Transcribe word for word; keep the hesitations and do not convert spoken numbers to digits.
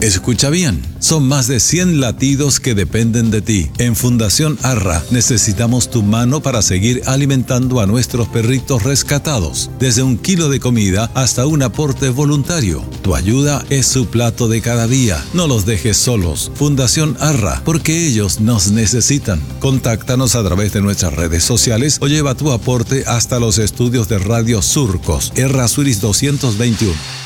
Escucha bien, son más de cien latidos que dependen de ti. En Fundación Arra necesitamos tu mano para seguir alimentando a nuestros perritos rescatados, desde un kilo de comida hasta un aporte voluntario. Tu ayuda es su plato de cada día. No los dejes solos. Fundación Arra, porque ellos nos necesitan. Contáctanos a través de nuestras redes sociales o lleva tu aporte hasta los estudios de Radio Surcos, Errázuriz doscientos veintiuno.